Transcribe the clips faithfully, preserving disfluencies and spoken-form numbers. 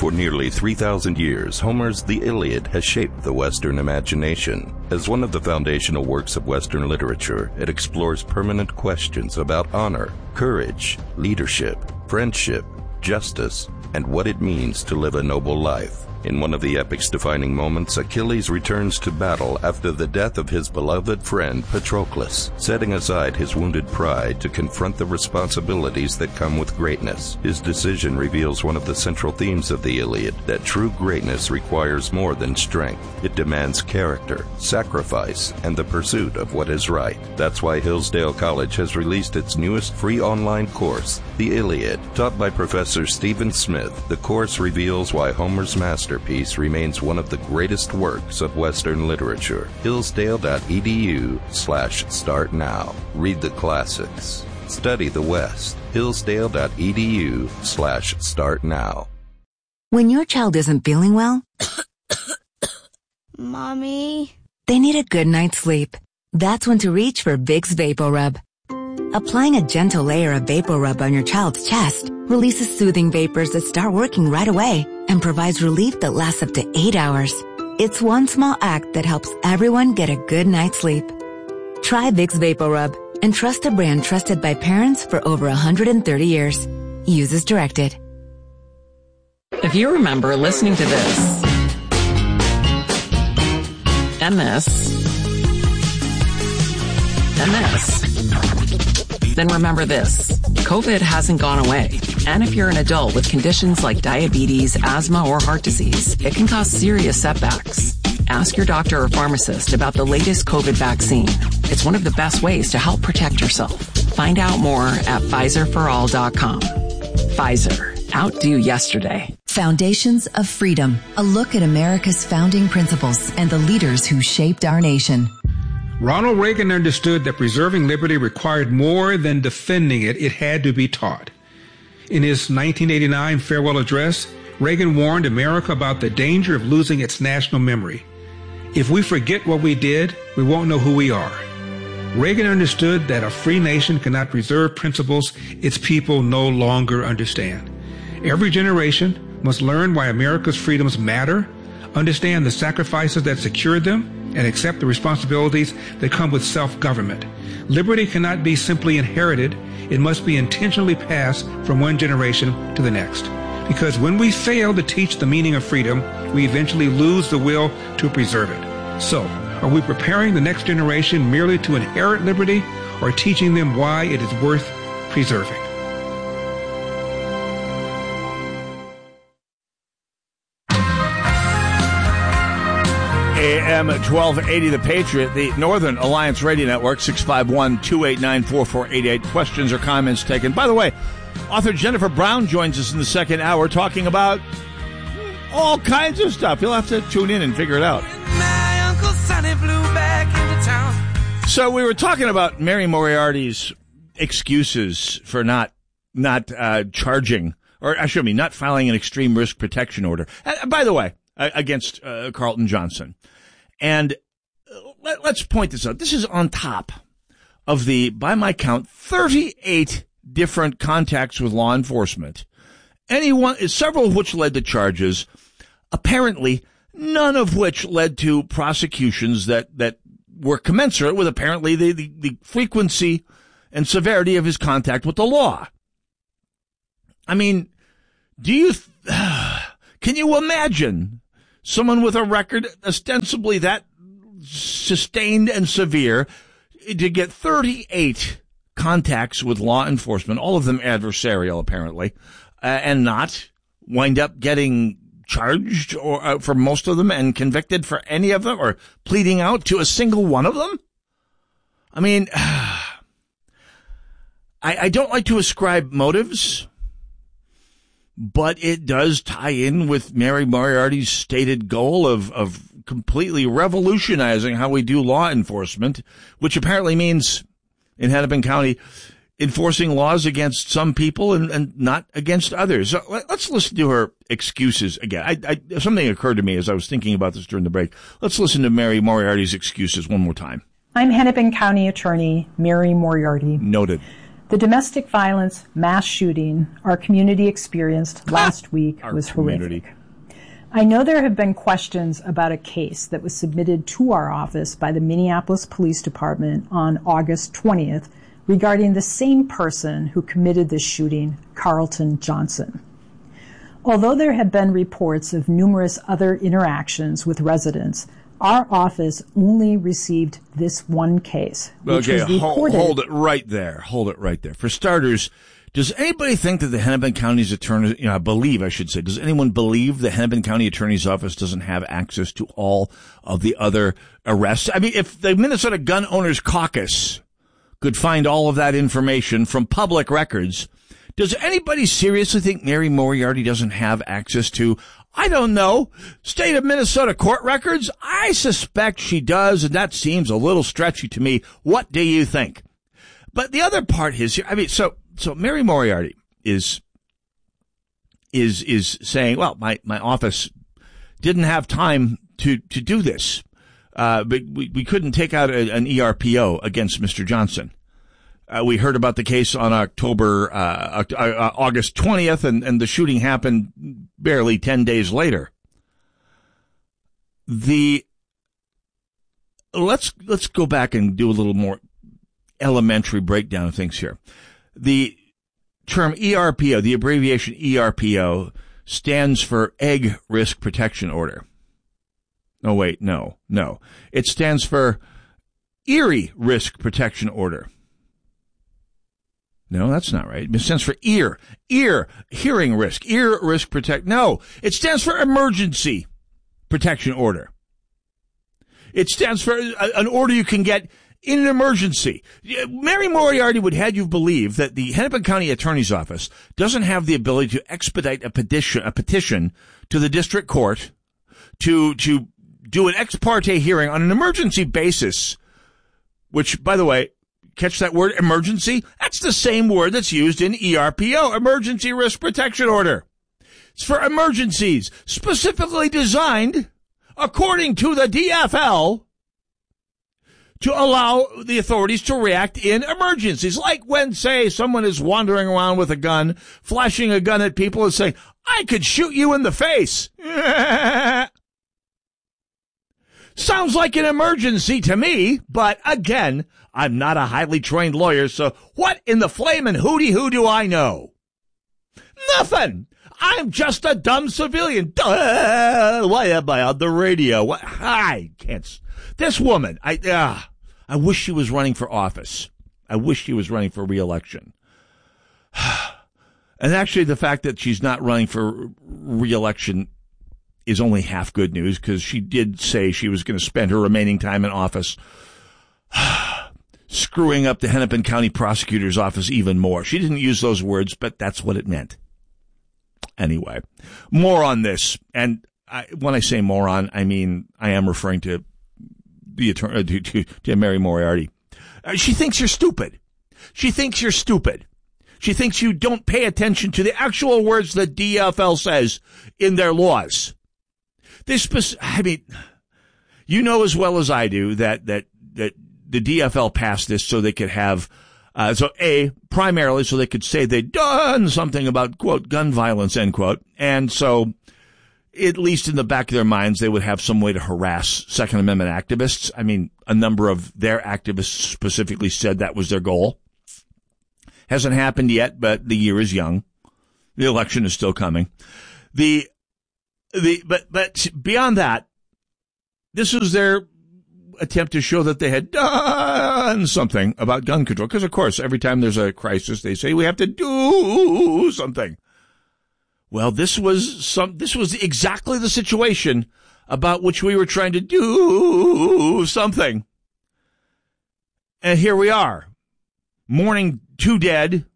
For nearly three thousand years, Homer's The Iliad has shaped the Western imagination. As one of the foundational works of Western literature, it explores permanent questions about honor, courage, leadership, friendship, justice, and what it means to live a noble life. In one of the epic's defining moments, Achilles returns to battle after the death of his beloved friend Patroclus, setting aside his wounded pride to confront the responsibilities that come with greatness. His decision reveals one of the central themes of the Iliad, that true greatness requires more than strength. It demands character, sacrifice, and the pursuit of what is right. That's why Hillsdale College has released its newest free online course, The Iliad. Taught by Professor Stephen Smith, the course reveals why Homer's master Masterpiece remains one of the greatest works of Western literature. Hillsdale.edu slash start now. Read the classics. Study the West. Hillsdale.edu slash start now. When your child isn't feeling well, Mommy, they need a good night's sleep. That's when to reach for Vicks VapoRub. Applying a gentle layer of VapoRub on your child's chest releases soothing vapors that start working right away and provides relief that lasts up to eight hours. It's one small act that helps everyone get a good night's sleep. Try Vicks VapoRub and trust a brand trusted by parents for over one hundred thirty years. Use as directed. If you remember listening to this and this and this, then remember this. COVID hasn't gone away. And if you're an adult with conditions like diabetes, asthma, or heart disease, it can cause serious setbacks. Ask your doctor or pharmacist about the latest COVID vaccine. It's one of the best ways to help protect yourself. Find out more at Pfizer for all dot com. Pfizer. Outdo yesterday. Foundations of Freedom. A look at America's founding principles and the leaders who shaped our nation. Ronald Reagan understood that preserving liberty required more than defending it. It had to be taught. In his nineteen eighty-nine farewell address, Reagan warned America about the danger of losing its national memory. If we forget what we did, we won't know who we are. Reagan understood that a free nation cannot preserve principles its people no longer understand. Every generation must learn why America's freedoms matter, understand the sacrifices that secured them, and accept the responsibilities that come with self-government. Liberty cannot be simply inherited. It must be intentionally passed from one generation to the next. Because when we fail to teach the meaning of freedom, we eventually lose the will to preserve it. So, are we preparing the next generation merely to inherit liberty, or teaching them why it is worth preserving? A M twelve eighty The Patriot, the Northern Alliance Radio Network, six five one, two eight nine, four four eight eight. Questions or comments taken. By the way, author Jennifer Brown joins us in the second hour talking about all kinds of stuff. You'll have to tune in and figure it out. My Uncle Sonny flew back into town. So we were talking about Mary Moriarty's excuses for not not uh, charging, or I should mean not filing an extreme risk protection order. Uh, by the way, uh, against uh, Carlton Johnson. And let, let's point this out. This is on top of the, by my count, thirty-eight different contacts with law enforcement. Any one, several of which led to charges, apparently none of which led to prosecutions that, that were commensurate with apparently the, the, the frequency and severity of his contact with the law. I mean, do you, th- can you imagine someone with a record ostensibly that sustained and severe to get thirty-eight contacts with law enforcement, all of them adversarial apparently, uh, and not wind up getting charged or uh, for most of them and convicted for any of them or pleading out to a single one of them? I mean, I, I don't like to ascribe motives, but it does tie in with Mary Moriarty's stated goal of, of completely revolutionizing how we do law enforcement, which apparently means in Hennepin County enforcing laws against some people and, and not against others. So let's listen to her excuses again. I, I, something occurred to me as I was thinking about this during the break. Let's listen to Mary Moriarty's excuses one more time. I'm Hennepin County Attorney Mary Moriarty. Noted. The domestic violence mass shooting our community experienced last week was horrific. I know there have been questions about a case that was submitted to our office by the Minneapolis Police Department on August twentieth regarding the same person who committed this shooting, Carlton Johnson. Although there have been reports of numerous other interactions with residents, our office only received this one case, which okay, was reported. Hold, hold it right there. Hold it right there. For starters, does anybody think that the Hennepin County's attorney, you know, I believe, I should say, does anyone believe the Hennepin County Attorney's Office doesn't have access to all of the other arrests? I mean, if the Minnesota Gun Owners Caucus could find all of that information from public records, does anybody seriously think Mary Moriarty doesn't have access to, I don't know, state of Minnesota court records? I suspect she does, and that seems a little stretchy to me. What do you think? But the other part is here, I mean, so, so Mary Moriarty is, is, is saying, well, my, my office didn't have time to, to do this. Uh, but we, we couldn't take out a, an E R P O against Mister Johnson. Uh, we heard about the case on October, uh, uh, August twentieth, and, and the shooting happened barely ten days later. The, let's, let's go back and do a little more elementary breakdown of things here. The term E R P O, the abbreviation E R P O, stands for Egg Risk Protection Order. Oh, wait, no, no. It stands for Erie Risk Protection Order. No, that's not right. It stands for ear, ear, hearing risk, ear risk protect. No, it stands for Emergency Protection Order. It stands for a, an order you can get in an emergency. Mary Moriarty would have you believe that the Hennepin County Attorney's Office doesn't have the ability to expedite a petition, a petition to the district court to, to do an ex parte hearing on an emergency basis, which, by the way, catch that word, emergency? That's the same word that's used in E R P O, Emergency Risk Protection Order. It's for emergencies, specifically designed, according to the D F L, to allow the authorities to react in emergencies. Like when, say, someone is wandering around with a gun, flashing a gun at people and saying, I could shoot you in the face. Sounds like an emergency to me, but again, I'm not a highly trained lawyer, so what in the flamin' hooty-hoo do I know? Nothing. I'm just a dumb civilian. Duh, why am I on the radio? What? I can't. This woman, I, uh, I wish she was running for office. I wish she was running for re-election. And actually, the fact that she's not running for re-election is only half good news, because she did say she was going to spend her remaining time in office screwing up the Hennepin County Prosecutor's Office even more. She didn't use those words, but that's what it meant. Anyway, more on this. And I, when I say moron, I mean I am referring to the attorney, to, to, to Mary Moriarty. Uh, she thinks you're stupid. She thinks you're stupid. She thinks you don't pay attention to the actual words that D F L says in their laws. This, spec- I mean, you know as well as I do that that that the D F L passed this so they could have, uh, so A, primarily so they could say they'd done something about, quote, gun violence, end quote. And so, at least in the back of their minds, they would have some way to harass Second Amendment activists. I mean, a number of their activists specifically said that was their goal. Hasn't happened yet, but the year is young. The election is still coming. The, the, but, but beyond that, this was their attempt to show that they had done something about gun control. Because, of course, every time there's a crisis, they say we have to do something. Well, this was some, this was exactly the situation about which we were trying to do something. And here we are, mourning two dead.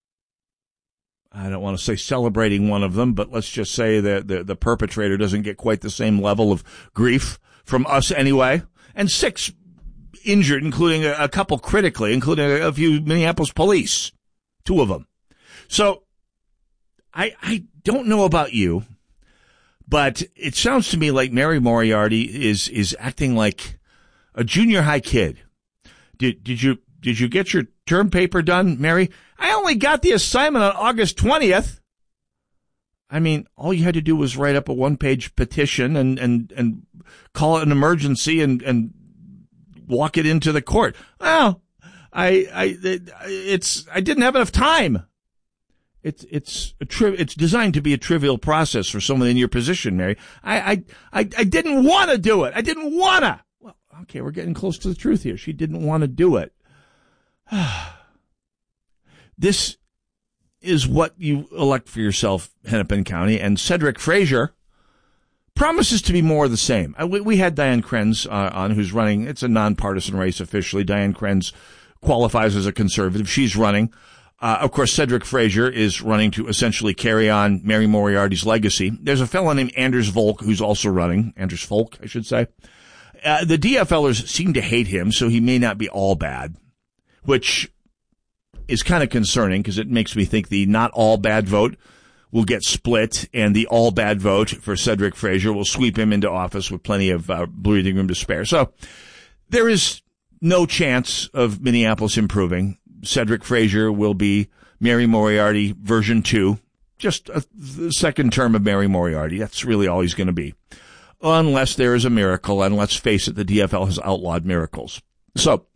I don't want to say celebrating one of them, but let's just say that the, the perpetrator doesn't get quite the same level of grief from us anyway. And six injured, including a, a couple critically, including a, a few Minneapolis police, two of them. So I, I don't know about you, but it sounds to me like Mary Moriarty is, is acting like a junior high kid. Did, did you did you get your term paper done, Mary? I only got the assignment on August twentieth. I mean, all you had to do was write up a one-page petition and, and, and call it an emergency and, and walk it into the court. Well, I, I, it's, I didn't have enough time. It's, it's a tri- it's designed to be a trivial process for someone in your position, Mary. I, I, I, I didn't want to do it. I didn't want to. Well, okay, we're getting close to the truth here. She didn't want to do it. This is what you elect for yourself, Hennepin County, and Cedric Frazier promises to be more of the same. We, we had Diane Krenz uh, on, who's running. It's a nonpartisan race officially. Diane Krenz qualifies as a conservative. She's running. Uh, of course, Cedric Frazier is running to essentially carry on Mary Moriarty's legacy. There's a fellow named Anders Volk who's also running. Anders Volk, I should say. Uh, the DFLers seem to hate him, so he may not be all bad, which is kind of concerning because it makes me think the not all bad vote will get split and the all bad vote for Cedric Frazier will sweep him into office with plenty of uh, breathing room to spare. So there is no chance of Minneapolis improving. Cedric Frazier will be Mary Moriarty version two, just a the second term of Mary Moriarty. That's really all he's going to be, unless there is a miracle. And let's face it, the D F L has outlawed miracles. So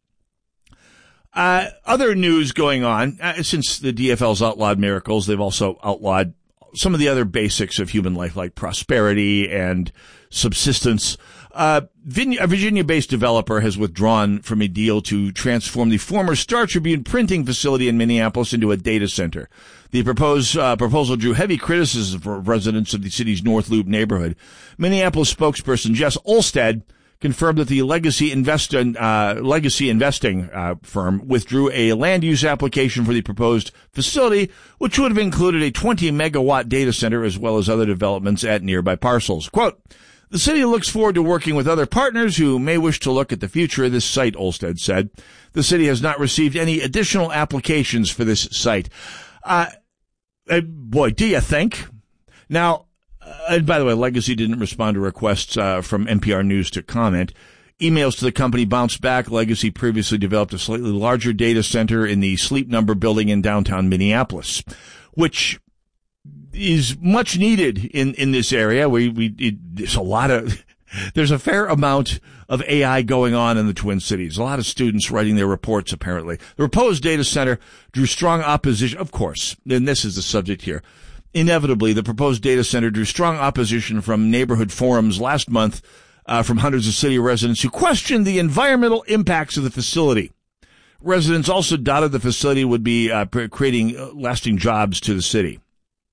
Uh, other news going on, uh, since the D F L's outlawed miracles, they've also outlawed some of the other basics of human life, like prosperity and subsistence. Uh, a Virginia-based developer has withdrawn from a deal to transform the former Star Tribune printing facility in Minneapolis into a data center. The proposed uh, proposal drew heavy criticism from residents of the city's North Loop neighborhood. Minneapolis spokesperson Jess Olstead confirmed that the Legacy Invest uh, Legacy Investing uh, firm withdrew a land use application for the proposed facility, which would have included a twenty megawatt data center as well as other developments at nearby parcels. Quote, "The city looks forward to working with other partners who may wish to look at the future of this site," Olstead said. The city has not received any additional applications for this site. Uh, uh boy, do you think? Now, Uh, and by the way, Legacy didn't respond to requests uh, from N P R News to comment. Emails to the company bounced back. Legacy previously developed a slightly larger data center in the Sleep Number building in downtown Minneapolis, which is much needed in, in this area. We, we, it, there's a lot of, there's a fair amount of A I going on in the Twin Cities. A lot of students writing their reports, apparently. The proposed data center drew strong opposition, of course, and this is the subject here. Inevitably, the proposed data center drew strong opposition from neighborhood forums last month uh, from hundreds of city residents who questioned the environmental impacts of the facility. Residents also doubted the facility would be uh, creating lasting jobs to the city.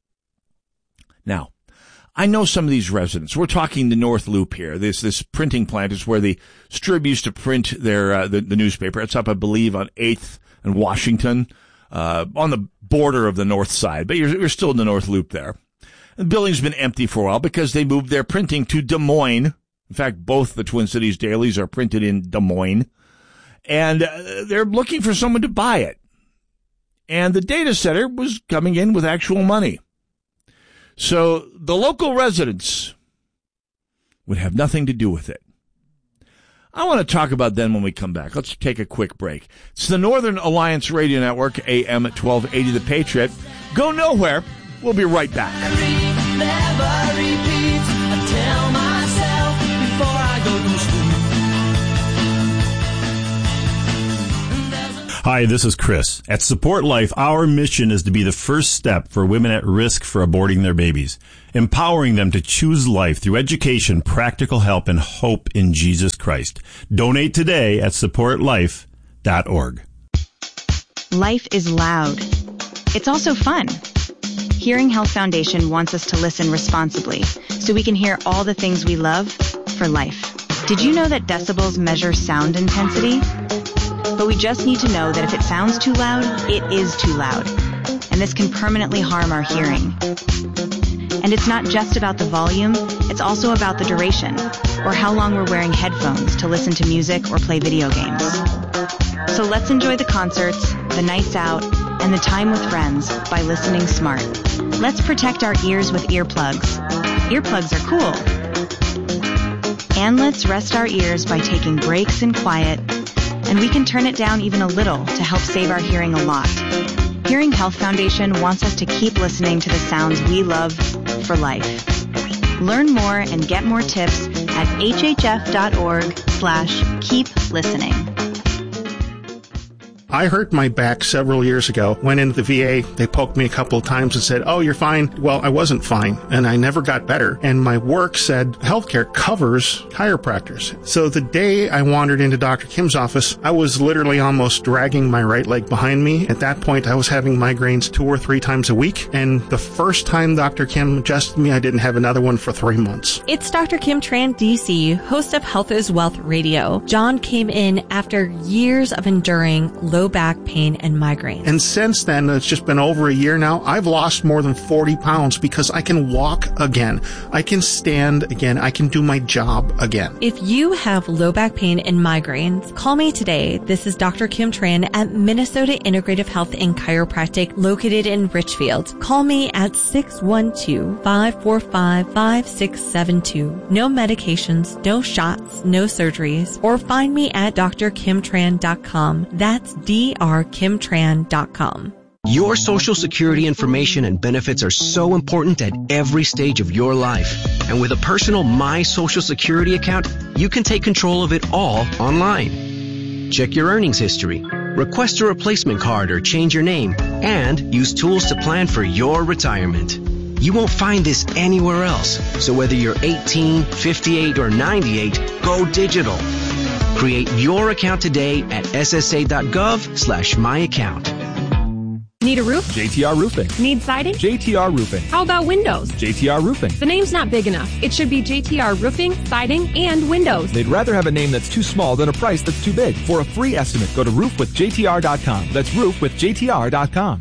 Now, I know some of these residents. We're talking the North Loop here. This this printing plant is where the Strib used to print their uh, the, the newspaper. It's up, I believe, on eighth and Washington. Uh, on the border of the north side, but you're, you're still in the North Loop there. The building's been empty for a while because they moved their printing to Des Moines. In fact, both the Twin Cities dailies are printed in Des Moines, and uh, they're looking for someone to buy it. And the data center was coming in with actual money. So the local residents would have nothing to do with it. I want to talk about them when we come back. Let's take a quick break. It's the Northern Alliance Radio Network, A M twelve eighty The Patriot. Go nowhere. We'll be right back. Never repeat. I tell myself before I go to school. Hi, this is Chris. At Support Life, our mission is to be the first step for women at risk for aborting their babies, empowering them to choose life through education, practical help, and hope in Jesus Christ. Donate today at support life dot org. Life is loud. It's also fun. Hearing Health Foundation wants us to listen responsibly so we can hear all the things we love for life. Did you know that decibels measure sound intensity? But we just need to know that if it sounds too loud, it is too loud. And this can permanently harm our hearing. And it's not just about the volume, it's also about the duration, or how long we're wearing headphones to listen to music or play video games. So let's enjoy the concerts, the nights out, and the time with friends by listening smart. Let's protect our ears with earplugs. Earplugs are cool. And let's rest our ears by taking breaks in quiet and we can turn it down even a little to help save our hearing a lot. Hearing Health Foundation wants us to keep listening to the sounds we love for life. Learn more and get more tips at hhf.org slash keep listening. I hurt my back several years ago. Went into the V A. They poked me a couple of times and said, oh, you're fine. Well, I wasn't fine, and I never got better. And my work said healthcare covers chiropractors. So the day I wandered into Doctor Kim's office, I was literally almost dragging my right leg behind me. At that point, I was having migraines two or three times a week. And the first time Doctor Kim adjusted me, I didn't have another one for three months. It's Doctor Kim Tran, D C, host of Health is Wealth Radio. John came in after years of enduring low back pain and migraines. And since then, it's just been over a year now, I've lost more than forty pounds because I can walk again. I can stand again. I can do my job again. If you have low back pain and migraines, call me today. This is Doctor Kim Tran at Minnesota Integrative Health and Chiropractic located in Richfield. Call me at six one two, five four five, five six seven two. No medications, no shots, no surgeries, or find me at d r kim tran dot com. That's d r kim tran dot com. Your Social Security information and benefits are so important at every stage of your life. And with a personal My Social Security account, you can take control of it all online. Check your earnings history, request a replacement card or change your name, and use tools to plan for your retirement. You won't find this anywhere else. So whether you're eighteen, fifty-eight, or ninety-eight, go digital. Create your account today at ssa.gov slash my account. Need a roof? J T R Roofing. Need siding? J T R Roofing. How about windows? J T R Roofing. The name's not big enough. It should be J T R Roofing, Siding, and Windows. They'd rather have a name that's too small than a price that's too big. For a free estimate, go to roof with j t r dot com. That's roof with j t r dot com.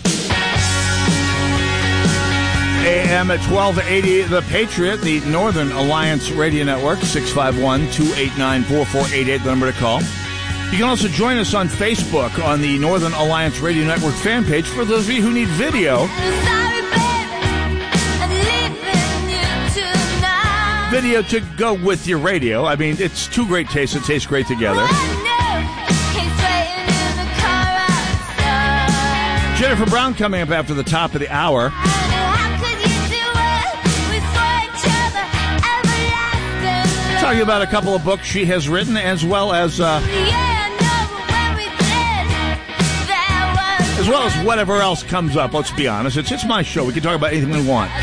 A M at twelve eighty, The Patriot, the Northern Alliance Radio Network, six five one, two eight nine, four four eight eight, the number to call. You can also join us on Facebook on the Northern Alliance Radio Network fan page for those of you who need video. Video to go with your radio. I mean, it's two great tastes that taste great together. Jennifer Brown coming up after the top of the hour. Talking about a couple of books she has written, as well as uh, as well as whatever else comes up. Let's be honest, it's it's my show. We can talk about anything we want.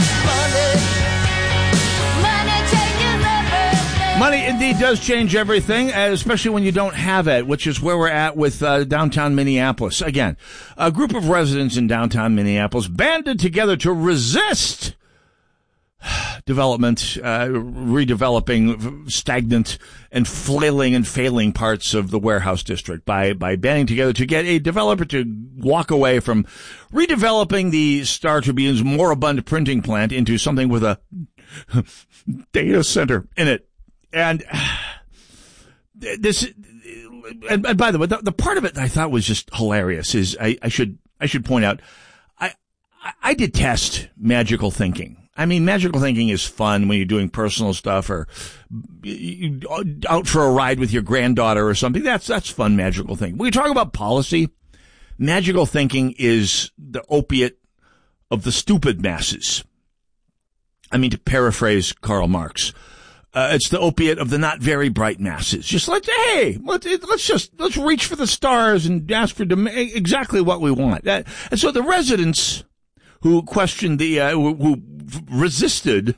Money indeed does change everything, especially when you don't have it, which is where we're at with uh, downtown Minneapolis. Again, a group of residents in downtown Minneapolis banded together to resist development, uh, redeveloping stagnant and flailing and failing parts of the warehouse district by, by banding together to get a developer to walk away from redeveloping the Star Tribune's moribund printing plant into something with a data center in it. And this, and, and by the way, the, the part of it that I thought was just hilarious is I, I should, I should point out, I, I detest magical thinking. I mean, magical thinking is fun when you're doing personal stuff or out for a ride with your granddaughter or something. That's, that's fun magical thinking. When you talk about policy, magical thinking is the opiate of the stupid masses. I mean, to paraphrase Karl Marx, uh, it's the opiate of the not very bright masses. Just like, hey, let's, let's just, let's reach for the stars and ask for dem- exactly what we want. That, and so the residents who questioned the, uh, who, who resisted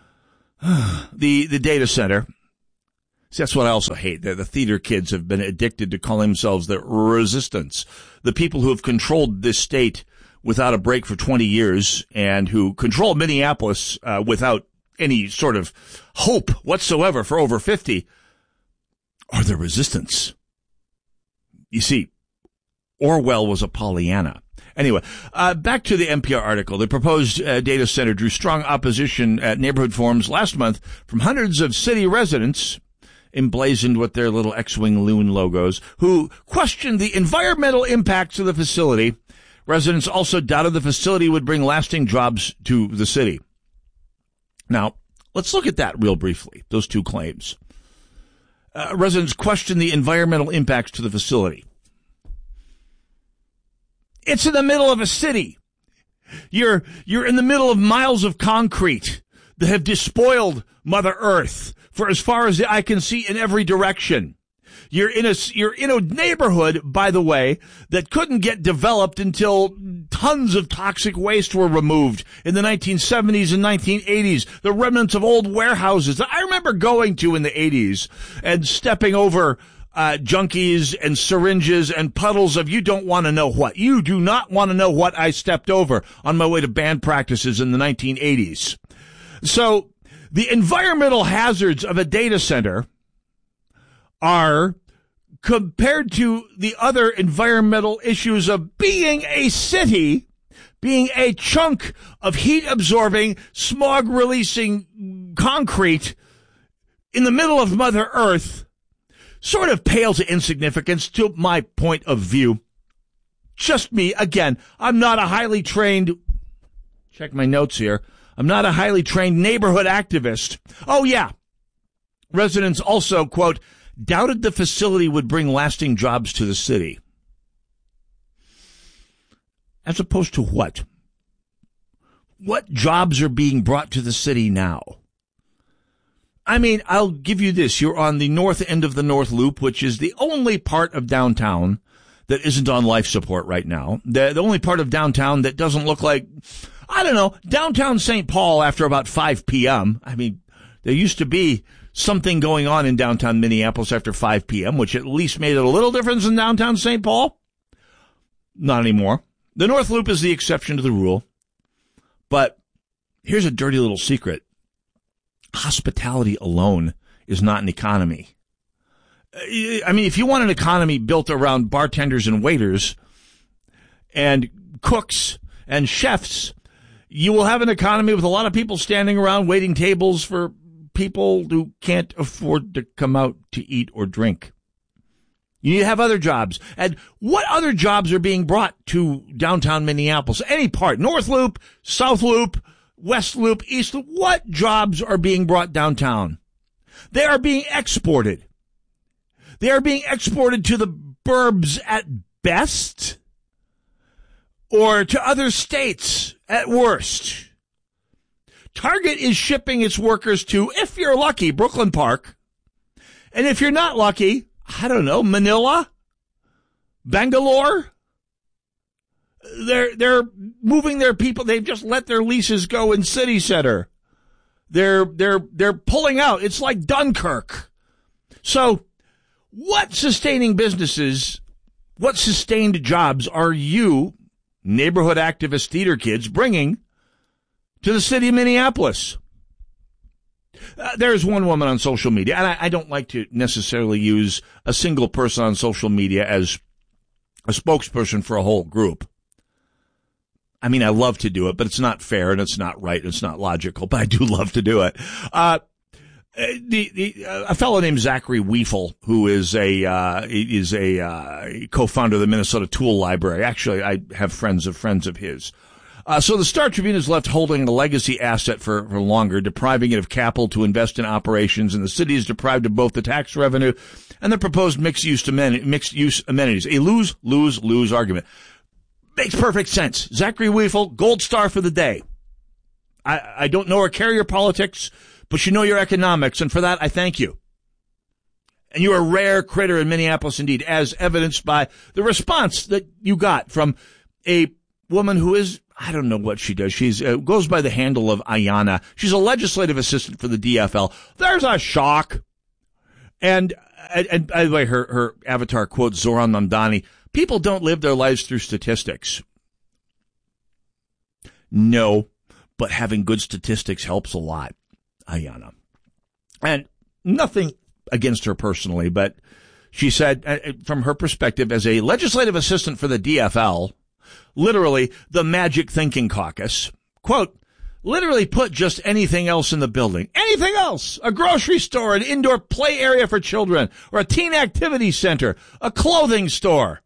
the, the data center. See, that's what I also hate. The, the theater kids have been addicted to calling themselves the resistance. The people who have controlled this state without a break for twenty years and who control Minneapolis, uh, without any sort of hope whatsoever for over fifty are the resistance. You see, Orwell was a Pollyanna. Anyway, uh, back to the N P R article. The proposed uh, data center drew strong opposition at neighborhood forums last month from hundreds of city residents, emblazoned with their little X-Wing loon logos, who questioned the environmental impacts of the facility. Residents also doubted the facility would bring lasting jobs to the city. Now, let's look at that real briefly, those two claims. Uh, residents question the environmental impacts to the facility. It's in the middle of a city. You're, you're in the middle of miles of concrete that have despoiled Mother Earth for as far as the eye can see in every direction. You're in a, you're in a neighborhood, by the way, that couldn't get developed until tons of toxic waste were removed in the nineteen seventies and nineteen eighties. The remnants of old warehouses that I remember going to in the eighties and stepping over uh, junkies and syringes and puddles of you don't want to know what. You do not want to know what I stepped over on my way to band practices in the nineteen eighties. So the environmental hazards of a data center are, compared to the other environmental issues of being a city, being a chunk of heat-absorbing, smog-releasing concrete in the middle of Mother Earth, sort of pale to insignificance to my point of view. Just me. Again, I'm not a highly trained, check my notes here, I'm not a highly trained neighborhood activist. Oh, yeah. Residents also, quote, doubted the facility would bring lasting jobs to the city. As opposed to what? What jobs are being brought to the city now? I mean, I'll give you this. You're on the north end of the North Loop, which is the only part of downtown that isn't on life support right now. The, the only part of downtown that doesn't look like, I don't know, downtown Saint Paul after about five p.m. I mean, there used to be something going on in downtown Minneapolis after five p.m., which at least made it a little difference in downtown Saint Paul. Not anymore. The North Loop is the exception to the rule. But here's a dirty little secret. Hospitality alone is not an economy. I mean, if you want an economy built around bartenders and waiters and cooks and chefs, you will have an economy with a lot of people standing around waiting tables for people who can't afford to come out to eat or drink. You have other jobs. And what other jobs are being brought to downtown Minneapolis? Any part, North Loop, South Loop, West Loop, East Loop. What jobs are being brought downtown? They are being exported. They are being exported to the burbs at best or to other states at worst. Target is shipping its workers to, if you're lucky, Brooklyn Park. And if you're not lucky, I don't know, Manila, Bangalore. They're, they're moving their people. They've just let their leases go in City Center. They're, they're, they're pulling out. It's like Dunkirk. So what sustaining businesses, what sustained jobs are you, neighborhood activist theater kids, bringing to the city of Minneapolis? Uh, there's one woman on social media, and I, I don't like to necessarily use a single person on social media as a spokesperson for a whole group. I mean, I love to do it, but it's not fair, and it's not right, and it's not logical, but I do love to do it. Uh, the, the, uh, a fellow named Zachary Weifel, who is a, uh, is a, uh, co-founder of the Minnesota Tool Library. Actually, I have friends of friends of his. Uh, so the Star Tribune is left holding a legacy asset for, for longer, depriving it of capital to invest in operations, and the city is deprived of both the tax revenue and the proposed mixed-use amen- mixed-use amenities. A lose, lose, lose argument. Makes perfect sense. Zachary Weifel, gold star for the day. I, I don't know or care your politics, but you know your economics, and for that, I thank you. And you're a rare critter in Minneapolis indeed, as evidenced by the response that you got from a woman who is, I don't know what she does. She's uh, goes by the handle of Ayana. She's a legislative assistant for the D F L. There's a shock. And, and, and by the way, her, her avatar quotes Zoran Mamdani. People don't live their lives through statistics. No, but having good statistics helps a lot, Ayana. And nothing against her personally, but she said, uh, from her perspective, as a legislative assistant for the D F L, literally the Magic Thinking Caucus, quote, literally put just anything else in the building. Anything else. A grocery store, an indoor play area for children, or a teen activity center, a clothing store.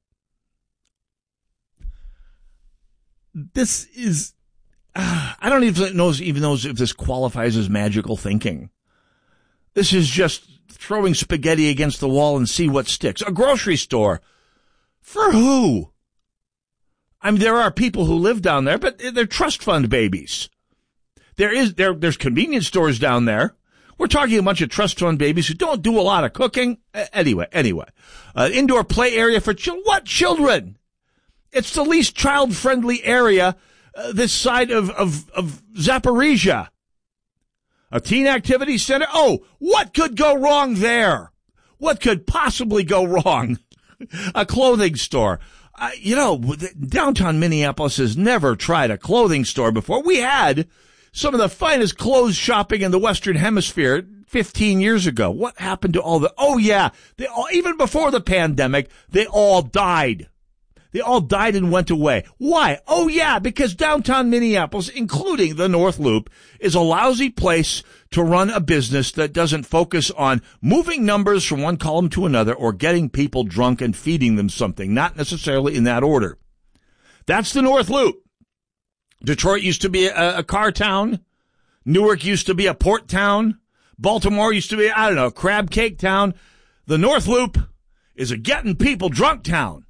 This is, uh, I don't even know, even know if this qualifies as magical thinking. This is just throwing spaghetti against the wall and see what sticks. A grocery store. For who? I mean, there are people who live down there, but they're trust fund babies. There is there there's convenience stores down there. We're talking a bunch of trust fund babies who don't do a lot of cooking. Uh, anyway, anyway. Uh, indoor play area for children. What children? It's the least child-friendly area uh, this side of, of, of Zaporizhia. A teen activity center. Oh, what could go wrong there? What could possibly go wrong? A clothing store. Uh, you know, downtown Minneapolis has never tried a clothing store before. We had some of the finest clothes shopping in the Western Hemisphere fifteen years ago. What happened to all the, oh yeah, they all, even before the pandemic, they all died. They all died and went away. Why? Oh yeah, because downtown Minneapolis, including the North Loop, is a lousy place to run a business that doesn't focus on moving numbers from one column to another or getting people drunk and feeding them something, not necessarily in that order. That's the North Loop. Detroit used to be a, a car town. Newark used to be a port town. Baltimore used to be, I don't know, a crab cake town. The North Loop is a getting people drunk town.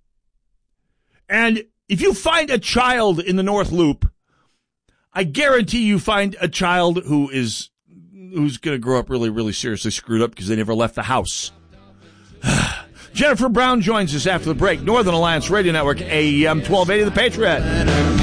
And if you find a child in the North Loop, I guarantee you find a child who is who's going to grow up really, really seriously screwed up because they never left the house. Jennifer Brown joins us after the break. Northern Alliance Radio Network, A M twelve eighty, The Patriot.